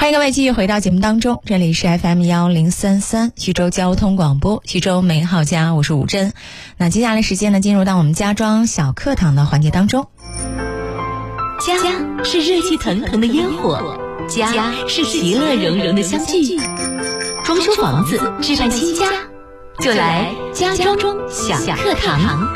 欢迎各位继续回到节目当中，这里是 FM1033 徐州交通广播，徐州美好家，我是吴珍。那接下来时间呢，进入到我们家装小课堂的环节当中。 家是热气腾腾的烟火，家是其乐融融的相聚。装修房子，置办新家，就来家装小课堂。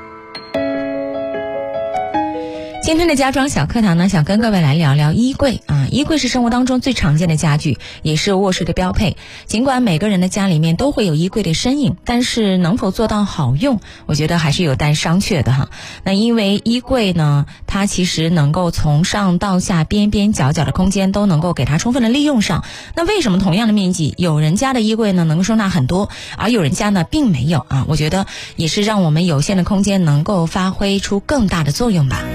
今天的家装小课堂呢，想跟各位来聊聊衣柜啊。衣柜是生活当中最常见的家具，也是卧室的标配。尽管每个人的家里面都会有衣柜的身影，但是能否做到好用，我觉得还是有待商榷的哈。那因为衣柜呢，它其实能够从上到下边边角角的空间都能够给它充分的利用上。那为什么同样的面积，有人家的衣柜呢能够收纳很多，而有人家呢并没有啊？我觉得也是让我们有限的空间能够发挥出更大的作用吧。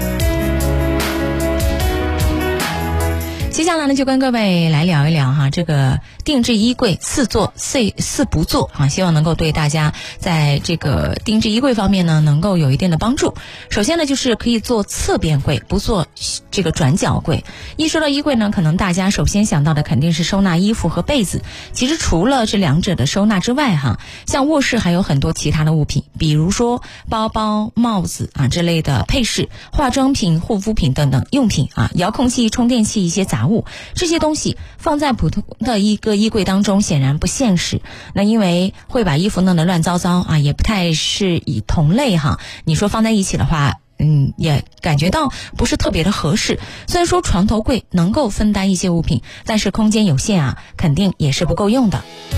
接下来呢，就跟各位来聊一聊哈，这个定制衣柜四做四不做啊，希望能够对大家在这个定制衣柜方面呢，能够有一定的帮助。首先呢，就是可以做侧边柜，不做这个转角柜。一说到衣柜呢，可能大家首先想到的肯定是收纳衣服和被子。其实除了这两者的收纳之外哈，像卧室还有很多其他的物品，比如说包包、帽子啊这类的配饰、化妆品、护肤品等等用品啊，遥控器、充电器一些杂物，这些东西放在普通的一个衣柜当中显然不现实。那因为会把衣服弄得乱糟糟啊，也不太是以同类哈，你说放在一起的话也感觉到不是特别的合适。虽然说床头柜能够分担一些物品，但是空间有限啊，肯定也是不够用的。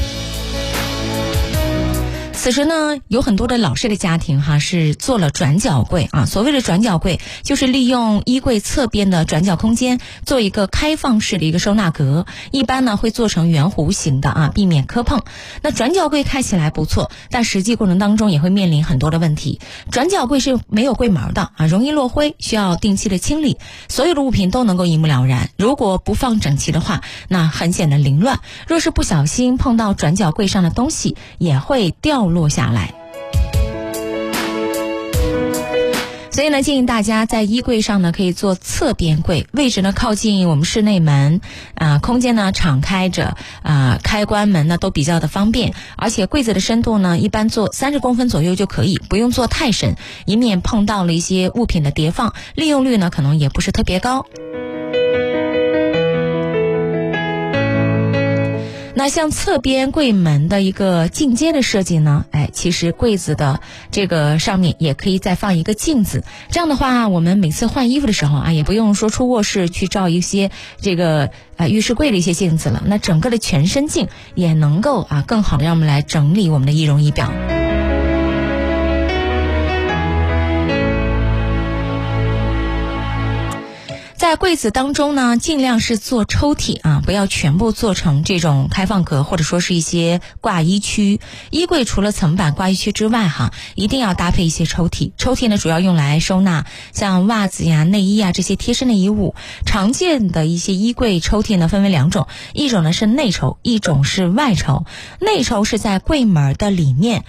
此时呢，有很多的老式的家庭哈是做了转角柜啊。所谓的转角柜，就是利用衣柜侧边的转角空间做一个开放式的一个收纳格，一般呢会做成圆弧形的啊，避免磕碰。那转角柜看起来不错，但实际过程当中也会面临很多的问题。转角柜是没有柜门的啊，容易落灰，需要定期的清理。所有的物品都能够一目了然，如果不放整齐的话，那很显得凌乱。若是不小心碰到转角柜上的东西，也会掉落下来。所以呢，建议大家在衣柜上呢可以做侧边柜，位置呢靠近我们室内门空间呢敞开着开关门呢都比较的方便，而且柜子的深度呢一般做30公分左右就可以，不用做太深，以免碰到了一些物品的叠放，利用率呢可能也不是特别高。那像侧边柜门的一个进阶的设计呢，其实柜子的这个上面也可以再放一个镜子，这样的话我们每次换衣服的时候也不用说出卧室去照一些这个浴室柜的一些镜子了，那整个的全身镜也能够更好的让我们来整理我们的仪容仪表。在柜子当中呢，尽量是做抽屉不要全部做成这种开放格，或者说是一些挂衣区。衣柜除了层板挂衣区之外一定要搭配一些抽屉。抽屉呢主要用来收纳像袜子呀、内衣这些贴身的衣物。常见的一些衣柜抽屉呢分为2种，一种呢是内抽，一种是外抽。内抽是在柜门的里面，